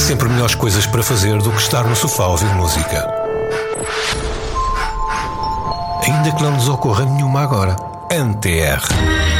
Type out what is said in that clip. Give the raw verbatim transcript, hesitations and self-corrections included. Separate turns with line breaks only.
sempre melhores coisas para fazer do que estar no sofá a ouvir música. Ainda que não nos ocorra nenhuma agora. N T R